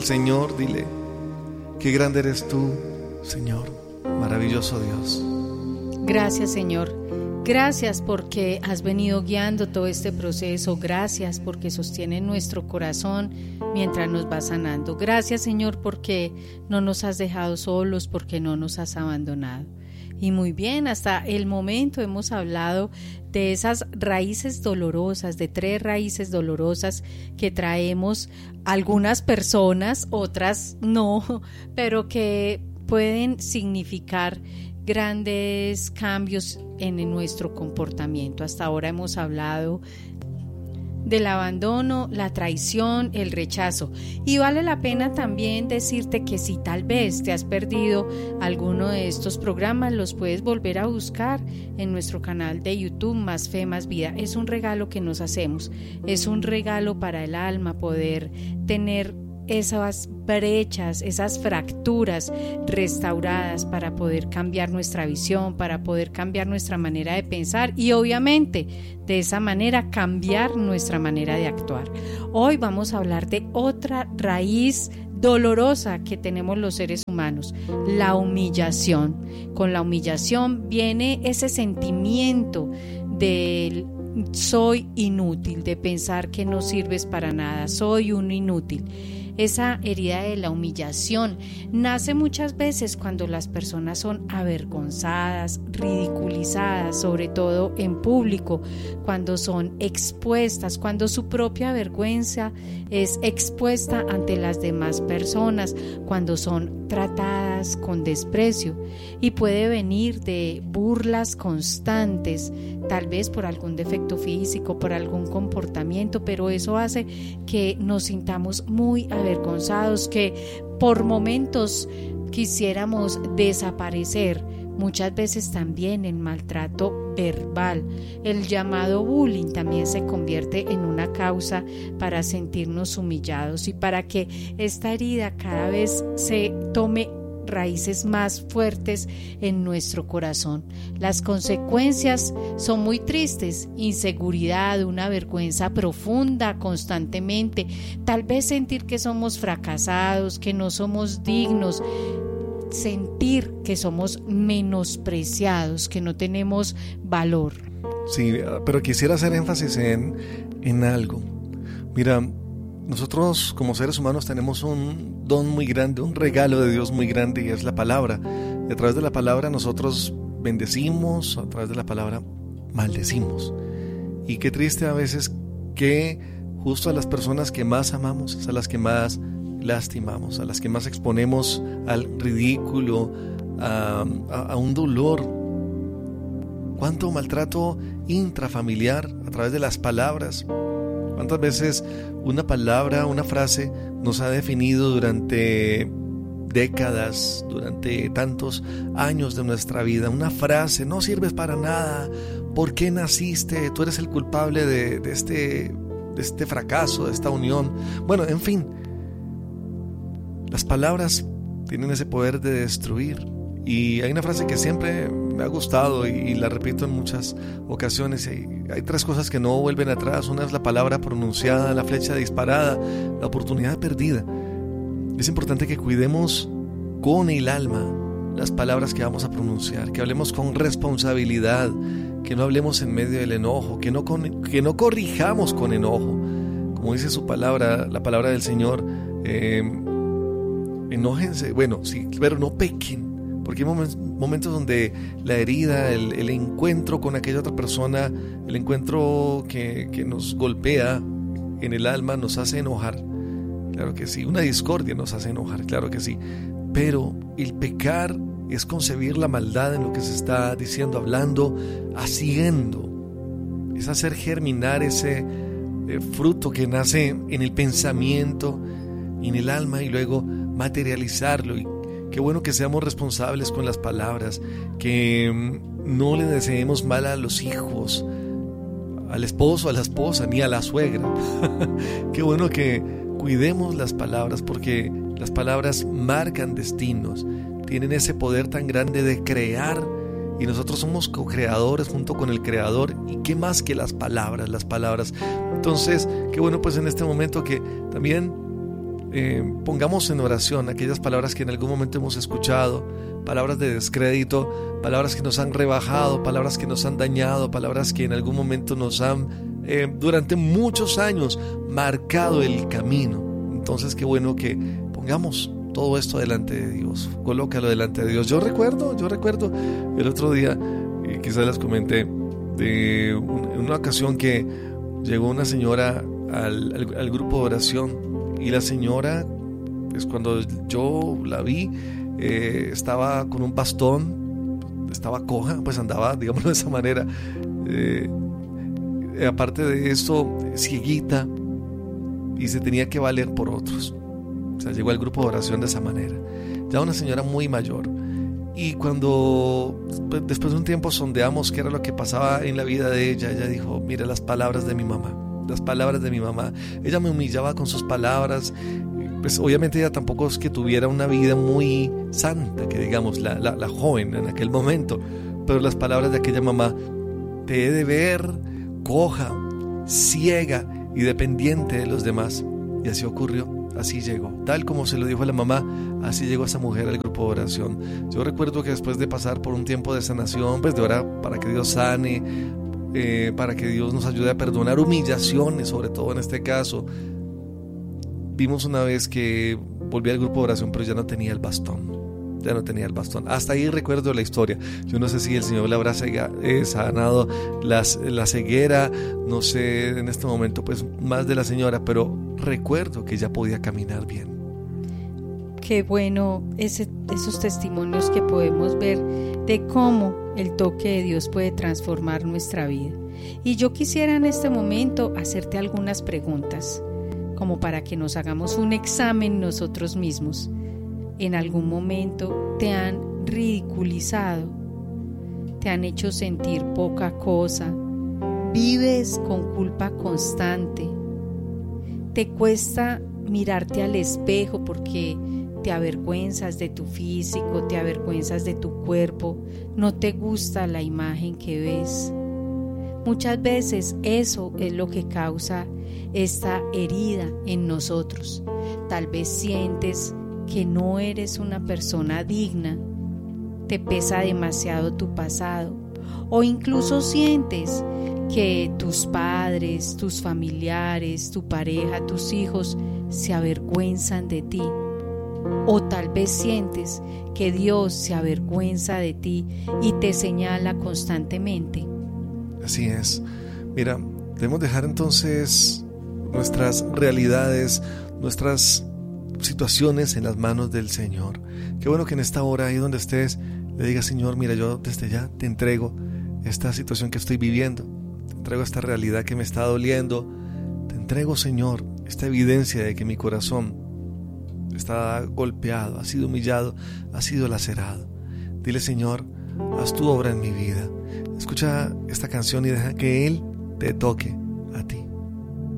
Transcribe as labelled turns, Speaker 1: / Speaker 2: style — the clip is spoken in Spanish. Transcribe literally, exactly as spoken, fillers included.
Speaker 1: Señor, dile, qué grande eres tú, Señor, maravilloso Dios.
Speaker 2: Gracias, Señor. Gracias porque has venido guiando todo este proceso. Gracias porque sostiene nuestro corazón mientras nos va sanando. Gracias, Señor, porque no nos has dejado solos, porque no nos has abandonado. Y muy bien, hasta el momento hemos hablado de esas raíces dolorosas, de tres raíces dolorosas que traemos algunas personas, otras no, pero que pueden significar grandes cambios en nuestro comportamiento. Hasta ahora hemos hablado del abandono, la traición, el rechazo. Y vale la pena también decirte que si tal vez te has perdido alguno de estos programas, los puedes volver a buscar en nuestro canal de YouTube, Más Fe, Más Vida. Es un regalo que nos hacemos, es un regalo para el alma poder tener esas brechas, esas fracturas restauradas para poder cambiar nuestra visión, para poder cambiar nuestra manera de pensar y obviamente de esa manera cambiar nuestra manera de actuar. Hoy vamos a hablar de otra raíz dolorosa que tenemos los seres humanos, la humillación. Con la humillación viene ese sentimiento del soy inútil, de pensar que no sirves para nada, soy un inútil. Esa herida de la humillación nace muchas veces cuando las personas son avergonzadas, ridiculizadas, sobre todo en público, cuando son expuestas, cuando su propia vergüenza es expuesta ante las demás personas, cuando son tratadas con desprecio, y puede venir de burlas constantes, tal vez por algún defecto físico, por algún comportamiento, pero eso hace que nos sintamos muy avergonzados, que por momentos quisiéramos desaparecer. Muchas veces también el maltrato verbal, el llamado bullying, también se convierte en una causa para sentirnos humillados y para que esta herida cada vez se tome raíces más fuertes en nuestro corazón. Las consecuencias son muy tristes: inseguridad, una vergüenza profunda constantemente, tal vez sentir que somos fracasados, que no somos dignos, sentir que somos menospreciados, que no tenemos valor.
Speaker 1: Sí, pero quisiera hacer énfasis en, en algo. Mira, nosotros como seres humanos tenemos un don muy grande, un regalo de Dios muy grande, y es la palabra. Y a través de la palabra nosotros bendecimos, a través de la palabra maldecimos. Y qué triste a veces que justo a las personas que más amamos, es a las que más lastimamos, a las que más exponemos al ridículo, a, a, a un dolor. Cuánto maltrato intrafamiliar a través de las palabras. Cuántas veces una palabra, una frase nos ha definido durante décadas, durante tantos años de nuestra vida. Una frase: no sirves para nada, ¿por qué naciste? Tú eres el culpable de, de, este, de este fracaso, de esta unión. Bueno, en fin, las palabras tienen ese poder de destruir. Y hay una frase que siempre me ha gustado y, y la repito en muchas ocasiones. Hay, hay tres cosas que no vuelven atrás. Una es la palabra pronunciada, la flecha disparada, la oportunidad perdida. Es importante que cuidemos con el alma las palabras que vamos a pronunciar, que hablemos con responsabilidad, que no hablemos en medio del enojo, que no, con, que no corrijamos con enojo. Como dice su palabra, la palabra del Señor, eh, enójense, bueno, sí, pero no pequen. Porque hay momentos donde la herida, el, el encuentro con aquella otra persona, el encuentro que, que nos golpea en el alma nos hace enojar. Claro que sí, una discordia nos hace enojar, claro que sí. Pero el pecar es concebir la maldad en lo que se está diciendo, hablando, haciendo. Es hacer germinar ese eh, fruto que nace en el pensamiento, en el alma, y luego materializarlo. Y qué bueno que seamos responsables con las palabras, que no le deseemos mal a los hijos, al esposo, a la esposa, ni a la suegra. Qué bueno que cuidemos las palabras, porque las palabras marcan destinos, tienen ese poder tan grande de crear, y nosotros somos co-creadores junto con el Creador. Y qué más que las palabras, las palabras. Entonces, qué bueno pues en este momento que también eh, pongamos en oración aquellas palabras que en algún momento hemos escuchado, palabras de descrédito, palabras que nos han rebajado, palabras que nos han dañado, palabras que en algún momento nos han, eh, durante muchos años, marcado el camino. Entonces, qué bueno que pongamos todo esto delante de Dios, colócalo delante de Dios. Yo recuerdo, yo recuerdo el otro día, eh, quizás les comenté, de un, en una ocasión que llegó una señora al, al, al grupo de oración, y la señora, pues cuando yo la vi, eh, estaba con un bastón, estaba coja, pues andaba, digámoslo de esa manera, eh, aparte de eso, cieguita, y se tenía que valer por otros. O sea, llegó al grupo de oración de esa manera, ya una señora muy mayor. Y cuando pues, después de un tiempo sondeamos qué era lo que pasaba en la vida de ella, ella dijo: mira, las palabras de mi mamá, las palabras de mi mamá, ella me humillaba con sus palabras. Pues obviamente ella tampoco es que tuviera una vida muy santa, que digamos, la, la, la joven en aquel momento, pero las palabras de aquella mamá: te he de ver coja, ciega y dependiente de los demás. Y así ocurrió, así llegó, tal como se lo dijo a la mamá, así llegó esa mujer al grupo de oración. Yo recuerdo que después de pasar por un tiempo de sanación, pues de orar para que Dios sane, eh, para que Dios nos ayude a perdonar humillaciones, sobre todo en este caso, vimos una vez que volví al grupo de oración, pero ya no tenía el bastón. Ya no tenía el bastón. Hasta ahí recuerdo la historia. Yo no sé si el Señor le habrá cega, eh, sanado las, la ceguera, no sé en este momento pues más de la señora, pero recuerdo que ya podía caminar bien.
Speaker 2: Qué bueno ese, esos testimonios que podemos ver de cómo el toque de Dios puede transformar nuestra vida. Y yo quisiera en este momento hacerte algunas preguntas, como para que nos hagamos un examen nosotros mismos. ¿En algún momento te han ridiculizado? ¿Te han hecho sentir poca cosa? ¿Vives con culpa constante? ¿Te cuesta mirarte al espejo porque te avergüenzas de tu físico, te avergüenzas de tu cuerpo, no te gusta la imagen que ves? Muchas veces eso es lo que causa esta herida en nosotros. Tal vez sientes que no eres una persona digna, te pesa demasiado tu pasado, o incluso sientes que tus padres, tus familiares, tu pareja, tus hijos se avergüenzan de ti, o tal vez sientes que Dios se avergüenza de ti y te señala constantemente.
Speaker 1: Así es. Mira, debemos dejar entonces nuestras realidades, nuestras situaciones en las manos del Señor. Qué bueno que en esta hora, ahí donde estés, le digas: Señor, mira, yo desde ya te entrego esta situación que estoy viviendo, te entrego esta realidad que me está doliendo, te entrego, Señor, esta evidencia de que mi corazón está golpeado, ha sido humillado, ha sido lacerado. Dile: Señor, haz tu obra en mi vida. Escucha esta canción y deja que Él te toque a ti.